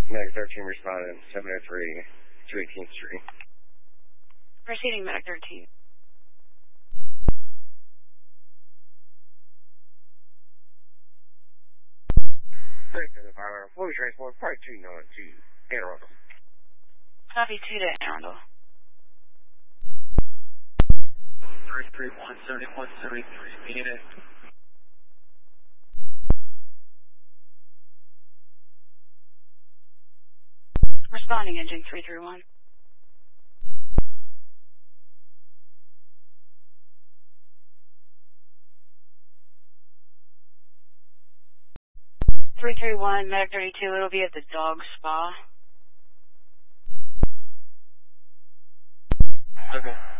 Medic 13 responding 703 218th Street. Proceeding Medic 13. Fully transport, part 292, Anne Arundel. Copy 2 to Anne Arundel. 331 7173, PNA. Responding engine 331. Medic 32, it'll be at the dog spa. Okay.